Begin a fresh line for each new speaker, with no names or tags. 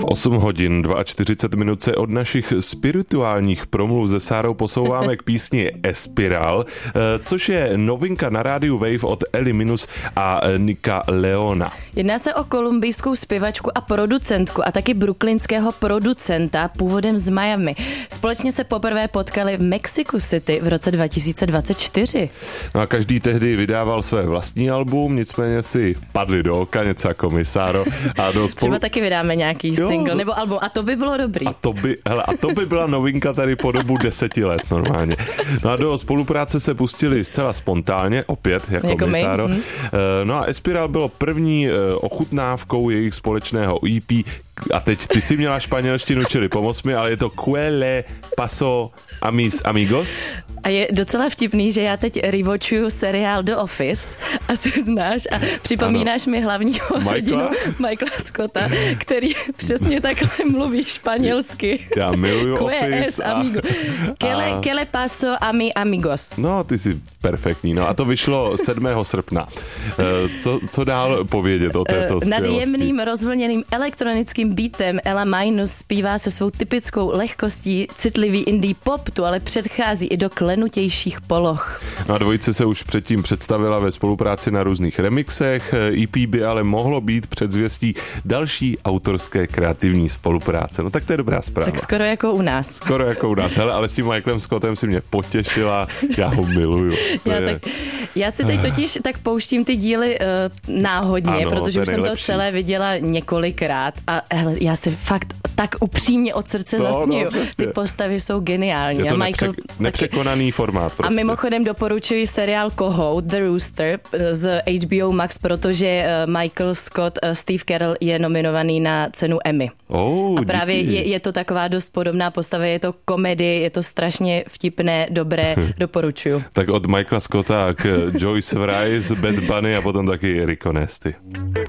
V 8 hodin 42 minut se od našich spirituálních promluv se Sárou posouváme k písni Espiral, což je novinka na rádiu Wave od Eli Minus a Nika Leona.
Jedná se o kolumbijskou zpěvačku a producentku a taky brooklynského producenta původem z Miami. Společně se poprvé potkali v Mexico City v roce 2024.
No a každý tehdy vydával své vlastní album, nicméně si padli do oka něco jako my, Sáro. A
třeba taky vydáme nějaký single nebo album a to by bylo dobrý.
A to by byla novinka tady po dobu 10 let normálně. No a do spolupráce se pustili zcela spontánně, opět jako my, Sáro. No a Espiral bylo první ochutnávkou jejich společného EP. A teď ty si měla španělštinu, čili pomoc mi, ale je to Que le paso a mis amigos?
A je docela vtipný, že já teď rewatchuju seriál The Office, asi znáš, a připomínáš mi hlavního hrdinu Michaela Scotta, který přesně takhle mluví španělsky.
Já miluju Office.
Que le paso a mi amigos.
No, ty jsi perfektní. No a to vyšlo 7. srpna. Co dál povědět o této skvělosti?
Nad jemným rozvlněným elektronickým beatem Ela Minus zpívá se svou typickou lehkostí citlivý indie pop, tu ale předchází i do klenutějších poloh.
No a dvojice se už předtím představila ve spolupráci na různých remixech. EP by ale mohlo být předzvěstí další autorské kreativní spolupráce. No tak to je dobrá zpráva.
Tak skoro jako u nás.
Skoro jako u nás. Hele, ale s tím Michaelem Scottem si mě potěšila. Já ho miluju.
Já si teď totiž tak pouštím ty díly náhodně, ano, protože už jsem to celé viděla několikrát a hele, já si fakt tak upřímně od srce zasměju. Ty postavy jsou geniální.
Je to nepřekonaný formát. Prostě.
A mimochodem doporučuji seriál Cohout, The Rooster z HBO Max, protože Michael Scott, Steve Carell je nominovaný na cenu Emmy. A právě je to taková dost podobná postava, je to komedie, je to strašně vtipné, dobré, doporučuju.
Tak od Michaela Scotta k Joyce Wright, Bad Bunny a potom taky Rico Nasty.